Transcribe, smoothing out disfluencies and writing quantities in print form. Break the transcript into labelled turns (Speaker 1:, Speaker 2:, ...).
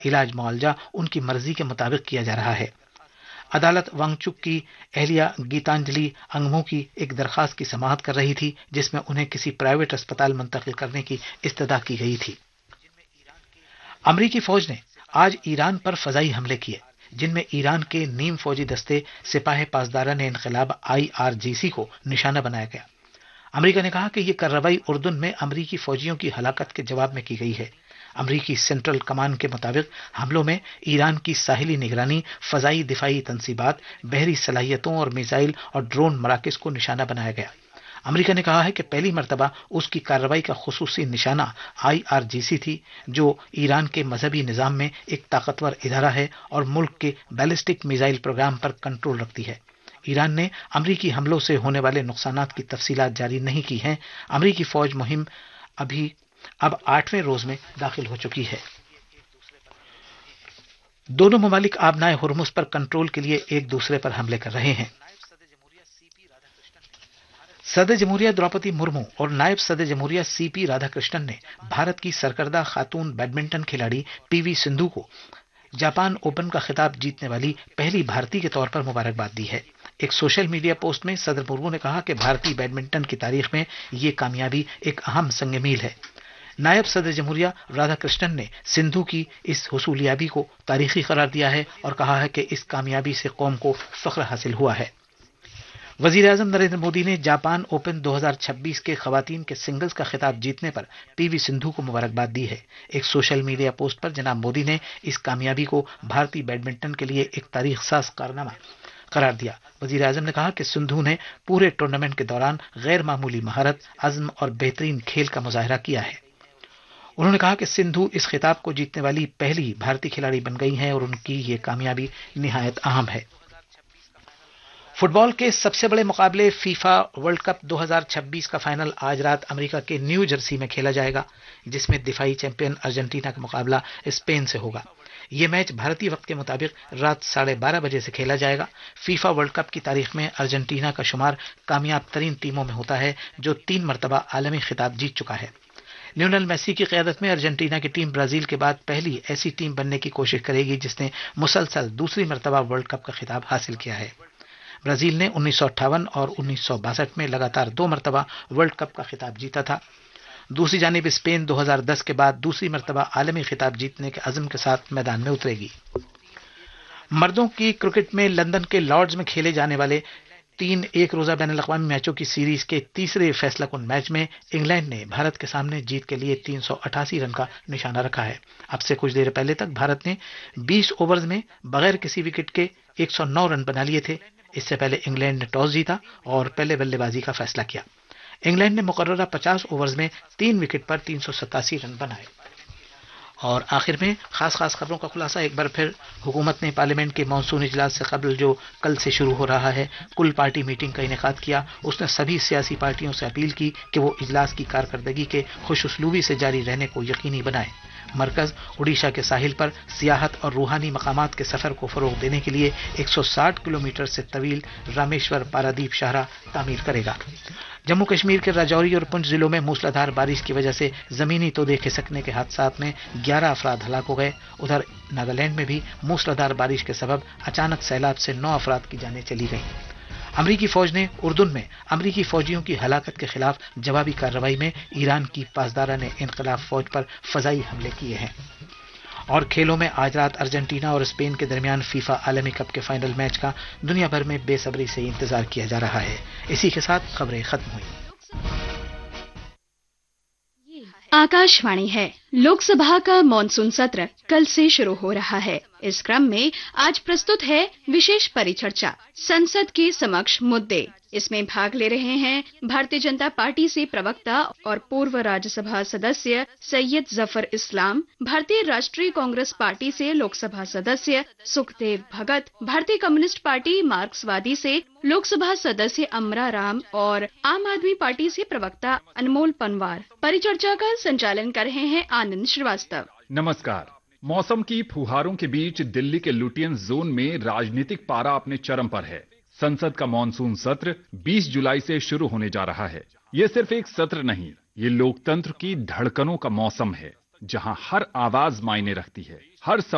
Speaker 1: علاج معالجہ ان کی مرضی کے مطابق کیا جا رہا ہے۔ عدالت وانگ چک کی اہلیہ گیتانجلی انگمو کی ایک درخواست کی سماعت کر رہی تھی جس میں انہیں کسی پرائیویٹ اسپتال منتقل کرنے کی استدعا کی گئی تھی۔ امریکی فوج نے آج ایران پر فضائی حملے کیے جن میں ایران کے نیم فوجی دستے سپاہ پاسداران انقلاب IRGC کو نشانہ بنایا گیا۔ امریکہ نے کہا کہ یہ کارروائی اردن میں امریکی فوجیوں کی ہلاکت کے جواب میں کی گئی ہے۔ امریکی سینٹرل کمان کے مطابق حملوں میں ایران کی ساحلی نگرانی، فضائی دفاعی تنصیبات، بحری صلاحیتوں اور میزائل اور ڈرون مراکز کو نشانہ بنایا گیا۔ امریکہ نے کہا ہے کہ پہلی مرتبہ اس کی کارروائی کا خصوصی نشانہ IRGC تھی جو ایران کے مذہبی نظام میں ایک طاقتور ادارہ ہے اور ملک کے بیلسٹک میزائل پروگرام پر کنٹرول رکھتی ہے۔ ایران نے امریکی حملوں سے ہونے والے نقصانات کی تفصیلات جاری نہیں کی ہیں۔ امریکی فوج مہم اب 8ویں روز میں داخل ہو چکی ہے۔ دونوں ممالک آبنائے ہرمز پر کنٹرول کے لیے ایک دوسرے پر حملے کر رہے ہیں۔ صدر جمہوریہ دروپدی مرمو اور نائب صدر جمہوریہ CP رادھا کرشنن نے بھارت کی سرکردہ خاتون بیڈمنٹن کھلاڑی PV سندھو کو جاپان اوپن کا خطاب جیتنے والی پہلی بھارتی کے طور پر مبارکباد دی ہے۔ ایک سوشل میڈیا پوسٹ میں صدر مرمو نے کہا کہ بھارتی بیڈمنٹن کی تاریخ میں یہ کامیابی ایک اہم سنگ میل ہے۔ نائب صدر جمہوریہ رادھا کرشنن نے سندھو کی اس حصولیابی کو تاریخی قرار دیا ہے اور کہا ہے کہ اس کامیابی سے قوم کو فخر حاصل ہوا ہے۔ وزیر اعظم نریندر مودی نے جاپان اوپن 2026 کے خواتین کے سنگلز کا خطاب جیتنے پر PV سندھو کو مبارکباد دی ہے۔ ایک سوشل میڈیا پوسٹ پر جناب مودی نے اس کامیابی کو بھارتی بیڈمنٹن کے لیے ایک تاریخ ساز کارنامہ قرار دیا۔ وزیر اعظم نے کہا کہ سندھو نے پورے ٹورنامنٹ کے دوران غیر معمولی مہارت، عزم اور بہترین کھیل کا مظاہرہ کیا ہے۔ انہوں نے کہا کہ سندھو اس خطاب کو جیتنے والی پہلی بھارتی کھلاڑی بن گئی ہیں اور ان کی یہ کامیابی نہایت اہم ہے۔ فٹ بال کے سب سے بڑے مقابلے فیفا ورلڈ کپ 2026 کا فائنل آج رات امریکہ کے نیو جرسی میں کھیلا جائے گا جس میں دفاعی چیمپئن ارجنٹینا کا مقابلہ اسپین سے ہوگا۔ یہ میچ بھارتی وقت کے مطابق رات 12:30 بجے سے کھیلا جائے گا۔ فیفا ورلڈ کپ کی تاریخ میں ارجنٹینا کا شمار کامیاب ترین ٹیموں میں ہوتا ہے جو 3 مرتبہ عالمی خطاب جیت چکا ہے۔ لیونل میسی کی قیادت میں ارجنٹینا کی ٹیم برازیل کے بعد پہلی ایسی ٹیم بننے کی کوشش کرے گی جس نے مسلسل دوسری مرتبہ ورلڈ کپ کا خطاب حاصل کیا ہے۔ برازیل نے 1958 اور 1962 میں لگاتار 2 مرتبہ ورلڈ کپ کا خطاب جیتا تھا۔ دوسری جانب اسپین 2010 کے بعد دوسری مرتبہ عالمی خطاب جیتنے کے عزم کے ساتھ میدان میں اترے گی۔ مردوں کی کرکٹ میں لندن کے لارڈز میں کھیلے جانے والے 3 ایک روزہ بین الاقوامی میچوں کی سیریز کے تیسرے فیصلہ کن میچ میں انگلینڈ نے بھارت کے سامنے جیت کے لیے 388 رن کا نشانہ رکھا ہے۔ اب سے کچھ دیر پہلے تک بھارت نے 20 اوورز میں بغیر کسی وکٹ کے 109 رن بنا لیے تھے۔ اس سے پہلے انگلینڈ نے ٹاس جیتا اور پہلے بلے بازی کا فیصلہ کیا۔ انگلینڈ نے مقررہ 50 اوورز میں 3 وکٹ پر 387 رن بنائے۔ اور آخر میں خاص خبروں کا خلاصہ ایک بار پھر، حکومت نے پارلیمنٹ کے مانسون اجلاس سے قبل جو کل سے شروع ہو رہا ہے کل پارٹی میٹنگ کا انعقاد کیا۔ اس نے سبھی سیاسی پارٹیوں سے اپیل کی کہ وہ اجلاس کی کارکردگی کے خوش اسلوبی سے جاری رہنے کو یقینی بنائیں۔ مرکز اڈیشہ کے ساحل پر سیاحت اور روحانی مقامات کے سفر کو فروغ دینے کے لیے 160 کلومیٹر سے طویل رامیشور پارادیپ شاہراہ تعمیر کرے گا۔ جموں کشمیر کے راجوری اور پنچ ضلعوں میں موسلادھار بارش کی وجہ سے زمینی تودے کھسکنے کے حادثات میں 11 افراد ہلاک ہو گئے۔ ادھر ناگالینڈ میں بھی موسلادھار بارش کے سبب اچانک سیلاب سے 9 افراد کی جانیں چلی گئیں۔ امریکی فوج نے اردن میں امریکی فوجیوں کی ہلاکت کے خلاف جوابی کارروائی میں ایران کی پاسداران انقلاب فوج پر فضائی حملے کیے ہیں۔ اور کھیلوں میں آج رات ارجنٹینا اور اسپین کے درمیان فیفا عالمی کپ کے فائنل میچ کا دنیا بھر میں بے صبری سے انتظار کیا جا رہا ہے۔ اسی کے ساتھ خبریں ختم ہوئی۔
Speaker 2: आकाशवाणी है। लोकसभा का मॉनसून सत्र कल से शुरू हो रहा है। इस क्रम में आज प्रस्तुत है विशेष परिचर्चा, संसद के समक्ष मुद्दे। इसमें भाग ले रहे हैं भारतीय जनता पार्टी से प्रवक्ता और पूर्व राज्यसभा सदस्य सैयद जफर इस्लाम, भारतीय राष्ट्रीय कांग्रेस पार्टी से लोकसभा सदस्य सुखदेव भगत, भारतीय कम्युनिस्ट पार्टी मार्क्सवादी से लोकसभा सदस्य अमरा राम और आम आदमी पार्टी से प्रवक्ता अनमोल पंवार। परिचर्चा का संचालन कर रहे हैं आनंद श्रीवास्तव।
Speaker 3: नमस्कार। मौसम की फुहारों के बीच दिल्ली के लुटियन जोन में राजनीतिक पारा अपने चरम पर है। संसद का मॉनसून सत्र 20 जुलाई से शुरू होने जा रहा है। ये सिर्फ एक सत्र नहीं, ये लोकतंत्र की धड़कनों का मौसम है, जहां हर आवाज मायने रखती है, हर